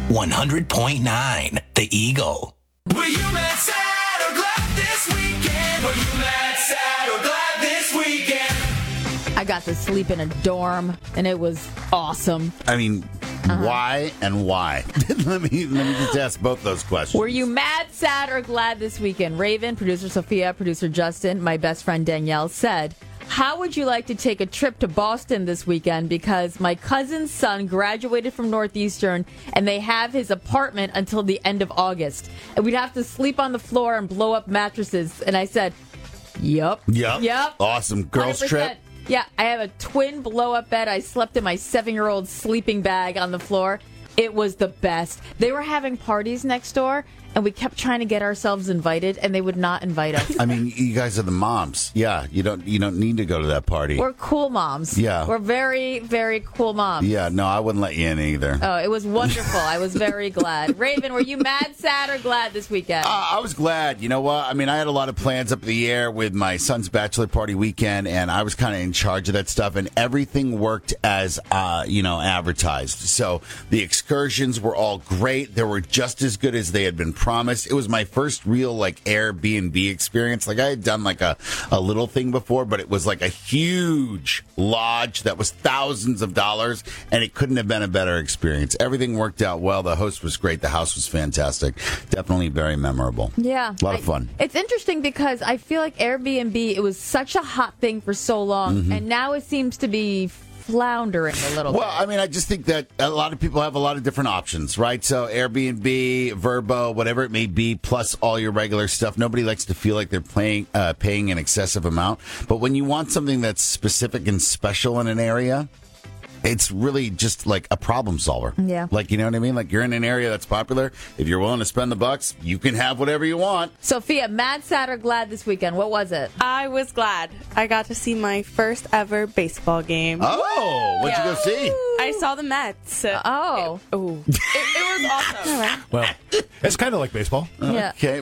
100.9 The Eagle. Were you mad, sad, or glad this weekend? Were you mad, sad, or glad this weekend? I got to sleep in a dorm, and it was awesome. I mean, why and why? let me just ask both those questions. Were you mad, sad, or glad this weekend? Raven, producer Sophia, producer Justin, my best friend Danielle said, how would you like to take a trip to Boston this weekend? Because my cousin's son graduated from Northeastern, and they have his apartment until the end of August. And we'd have to sleep on the floor and blow up mattresses. And I said, Yep. Awesome. Girls 100%. trip. Yeah, I have a twin blow-up bed. I slept in my 7-year-old sleeping bag on the floor. It was the best. They were having parties next door, and we kept trying to get ourselves invited, and they would not invite us. I mean, you guys are the moms. Yeah, you don't need to go to that party. We're cool moms. Yeah. We're very, very cool moms. Yeah, no, I wouldn't let you in either. Oh, it was wonderful. I was very glad. Raven, were you mad, sad, or glad this weekend? I was glad. You know what? I mean, I had a lot of plans up in the air with my son's bachelor party weekend, and I was kind of in charge of that stuff, and everything worked as, advertised. So the excursions were all great. They were just as good as they had been promised. It was my first real, Airbnb experience. I had done, a little thing before, but it was like a huge lodge that was thousands of dollars, and it couldn't have been a better experience. Everything worked out well. The host was great. The house was fantastic. Definitely very memorable. Yeah. A lot of fun. It's interesting because I feel like Airbnb, it was such a hot thing for so long, and now it seems to be floundering a little bit. Well, I mean, I just think that a lot of people have a lot of different options, right? So Airbnb, Vrbo, whatever it may be, plus all your regular stuff. Nobody likes to feel like they're paying an excessive amount. But when you want something that's specific and special in an area, it's really just like a problem solver. Yeah. You know what I mean? You're in an area that's popular. If you're willing to spend the bucks, you can have whatever you want. Sophia, mad, sad, or glad this weekend? What was it? I was glad. I got to see my first ever baseball game. Oh, what'd you go see? I saw the Mets. Oh. It was awesome. Well, it's kind of like baseball. Yeah. Okay.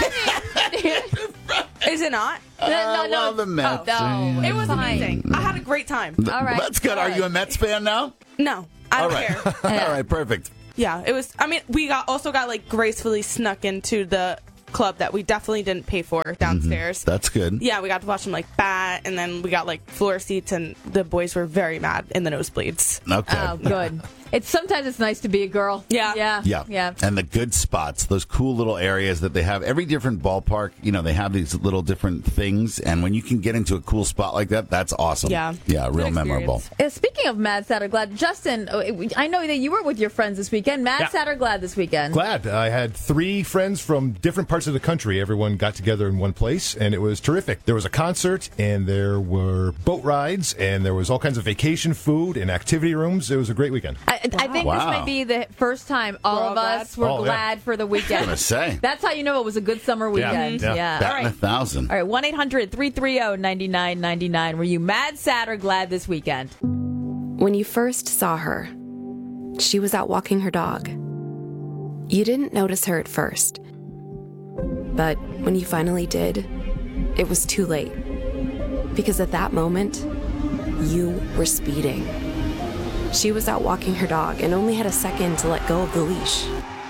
Is it not? Well, the Mets. No, It was fine. amazing. I had a great time. All right. That's good. Are you a Mets fan now? No, I don't care. All right, perfect. Yeah, it was. I mean, we also got gracefully snuck into the club that we definitely didn't pay for downstairs. That's good. Yeah, we got to watch them bat, and then we got floor seats, and the boys were very mad in the nosebleeds. Okay. Oh, good. Sometimes it's nice to be a girl. Yeah. Yeah. And the good spots, those cool little areas that they have. Every different ballpark, they have these little different things. And when you can get into a cool spot like that, that's awesome. Yeah. Yeah, real Good memorable. experience. Speaking of mad, sad, or glad, Justin, I know that you were with your friends this weekend. Mad, sad, or glad this weekend? Glad. I had 3 friends from different parts of the country. Everyone got together in one place, and it was terrific. There was a concert, and there were boat rides, and there was all kinds of vacation food and activity rooms. It was a great weekend. I think this may be the first time all We're of all us were glad for the weekend. I was gonna say. That's how you know it was a good summer weekend. Yeah. All Batting right. 1,000. All right, 1-800-330-9999. Were you mad, sad, or glad this weekend? When you first saw her, she was out walking her dog. You didn't notice her at first. But when you finally did, it was too late. Because at that moment, you were speeding. She was out walking her dog and only had a second to let go of the leash.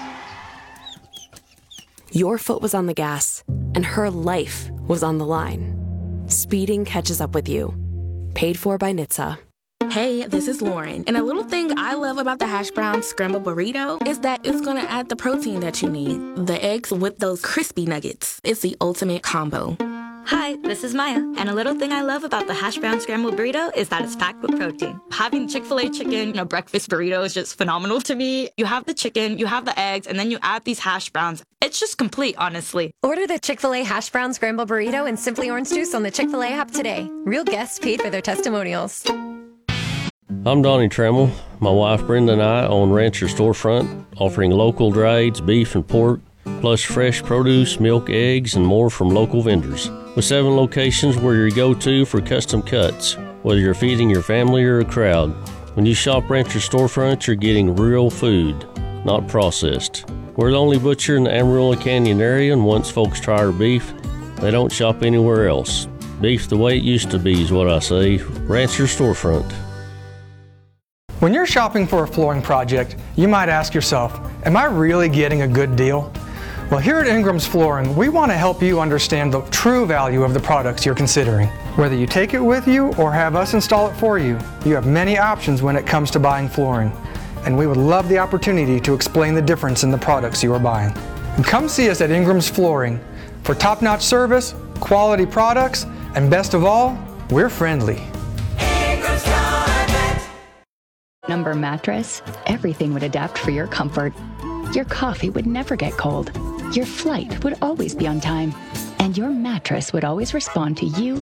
Your foot was on the gas, and her life was on the line. Speeding catches up with you. Paid for by NHTSA. Hey, this is Lauren, and a little thing I love about the hash brown scramble burrito is that it's going to add the protein that you need. The eggs with those crispy nuggets. It's the ultimate combo. Hi, this is Maya, and a little thing I love about the hash brown scrambled burrito is that it's packed with protein. Having Chick-fil-A chicken, breakfast burrito is just phenomenal to me. You have the chicken, you have the eggs, and then you add these hash browns. It's just complete, honestly. Order the Chick-fil-A hash brown scrambled burrito and Simply Orange Juice on the Chick-fil-A app today. Real guests paid for their testimonials. I'm Donnie Trammell. My wife Brenda and I own Rancher Storefront, offering local drieds, beef and pork, plus fresh produce, milk, eggs, and more from local vendors. With 7 locations, we're your go-to for custom cuts, whether you're feeding your family or a crowd. When you shop Rancher Storefront, you're getting real food, not processed. We're the only butcher in the Amarillo Canyon area, and once folks try our beef, they don't shop anywhere else. Beef the way it used to be is what I say. Rancher Storefront. When you're shopping for a flooring project, you might ask yourself, am I really getting a good deal? Well, here at Ingram's Flooring, we want to help you understand the true value of the products you're considering. Whether you take it with you or have us install it for you, you have many options when it comes to buying flooring. And we would love the opportunity to explain the difference in the products you are buying. And come see us at Ingram's Flooring for top-notch service, quality products, and best of all, we're friendly. Number mattress, everything would adapt for your comfort. Your coffee would never get cold. Your flight would always be on time. And your mattress would always respond to you.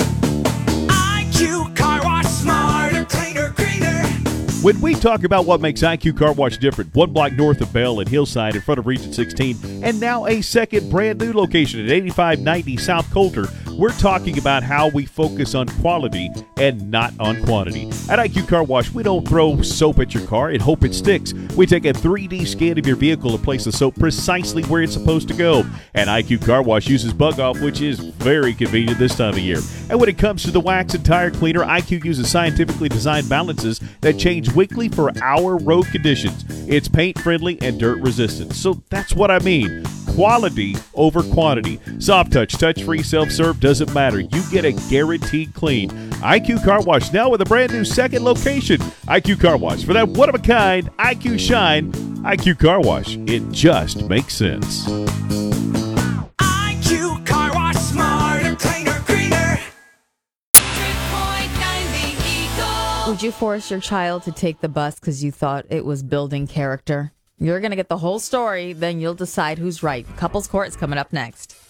IQ Car Wash, smarter, cleaner, greener. When we talk about what makes IQ Car Wash different, one block north of Bell and Hillside in front of Region 16, and now a second brand new location at 8590 South Coulter, we're talking about how we focus on quality and not on quantity. At IQ Car Wash, we don't throw soap at your car and hope it sticks. We take a 3D scan of your vehicle and place the soap precisely where it's supposed to go. And IQ Car Wash uses Bug Off, which is very convenient this time of year. And when it comes to the wax and tire cleaner, IQ uses scientifically designed balances that change weekly for our road conditions. It's paint friendly and dirt resistant. So that's what I mean. Quality over quantity. Soft touch, touch-free, self-serve, doesn't matter. You get a guaranteed clean. IQ Car Wash now with a brand new second location. IQ Car Wash. For that one-of-a-kind IQ shine, IQ Car Wash. It just makes sense. IQ Car Wash, smarter, cleaner, greener. Would you force your child to take the bus because you thought it was building character? You're going to get the whole story, then you'll decide who's right. Couples Court is coming up next.